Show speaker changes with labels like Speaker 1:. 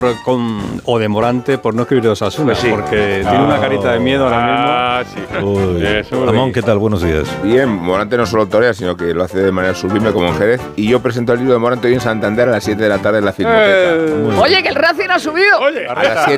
Speaker 1: o de Morante por no escribir Osasuna,
Speaker 2: Pues sí.
Speaker 1: porque tiene una carita de miedo ahora mismo.
Speaker 2: Sí.
Speaker 3: Ramón, ¿qué tal? Buenos días.
Speaker 4: Bien, Morante no solo torea, sino que lo hace de manera sublime como en Jerez. Y yo presento el libro de Morante hoy en Santander a las 7 de la tarde en la Filmoteca.
Speaker 5: Oye, que el Racing ha subido.
Speaker 4: A las